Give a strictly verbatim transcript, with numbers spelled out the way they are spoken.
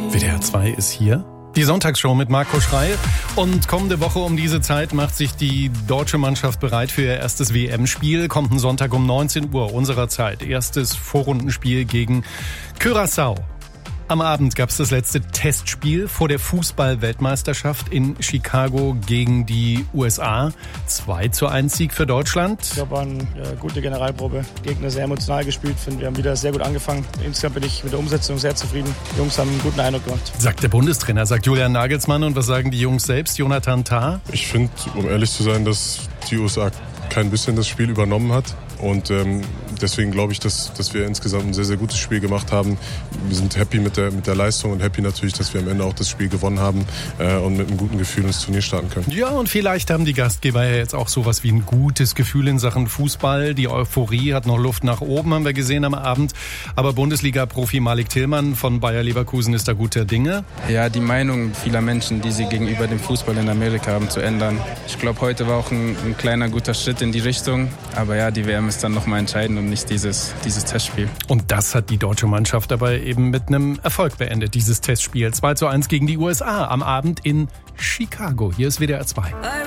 W D R zwei ist hier. Die Sonntagsshow mit Marco Schreil. Und kommende Woche um diese Zeit macht sich die deutsche Mannschaft bereit für ihr erstes W M-Spiel. Kommt ein Sonntag um neunzehn Uhr unserer Zeit. Erstes Vorrundenspiel gegen Curaçao. Am Abend gab es das letzte Testspiel vor der Fußball-Weltmeisterschaft in Chicago gegen die U S A. zwei zu eins Sieg für Deutschland. Ich glaube, war eine äh, gute Generalprobe. Gegner sehr emotional gespielt. Finde, wir haben wieder sehr gut angefangen. Insgesamt bin ich mit der Umsetzung sehr zufrieden. Die Jungs haben einen guten Eindruck gemacht. Sagt der Bundestrainer, sagt Julian Nagelsmann. Und was sagen die Jungs selbst? Jonathan Tah? Ich finde, um ehrlich zu sein, dass die U S A kein bisschen das Spiel übernommen hat. Und ähm, deswegen glaube ich, dass, dass wir insgesamt ein sehr, sehr gutes Spiel gemacht haben. Wir sind happy mit der, mit der Leistung und happy natürlich, dass wir am Ende auch das Spiel gewonnen haben äh, und mit einem guten Gefühl ins Turnier starten können. Ja, und vielleicht haben die Gastgeber ja jetzt auch sowas wie ein gutes Gefühl in Sachen Fußball. Die Euphorie hat noch Luft nach oben, haben wir gesehen am Abend. Aber Bundesliga-Profi Malik Tillmann von Bayer Leverkusen ist da guter Dinge. Ja, die Meinung vieler Menschen, die sie gegenüber dem Fußball in Amerika haben, zu ändern. Ich glaube, heute war auch ein, ein kleiner, guter Schritt in die Richtung. Aber ja, die W M ist dann nochmal entscheidend und nicht dieses, dieses Testspiel. Und das hat die deutsche Mannschaft aber eben mit einem Erfolg beendet, dieses Testspiel. zwei zu eins gegen die U S A am Abend in Chicago. Hier ist W D R zwei.